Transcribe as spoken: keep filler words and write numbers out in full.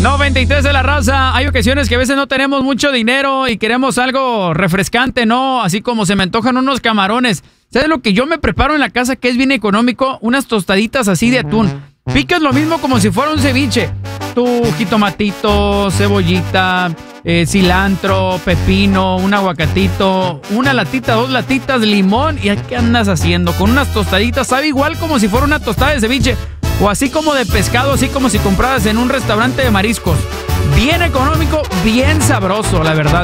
noventa y tres de la raza. Hay ocasiones que a veces no tenemos mucho dinero y queremos algo refrescante, ¿no? Así como se me antojan unos camarones. ¿Sabes lo que yo me preparo en la casa que es bien económico? Unas tostaditas así de atún. Picas lo mismo como si fuera un ceviche. Tu jitomatito, cebollita, eh, cilantro, pepino, un aguacatito, una latita, dos latitas, limón. ¿Y qué andas haciendo? Con unas tostaditas. Sabe igual como si fuera una tostada de ceviche. O así como de pescado, así como si compraras en un restaurante de mariscos. Bien económico, bien sabroso, la verdad.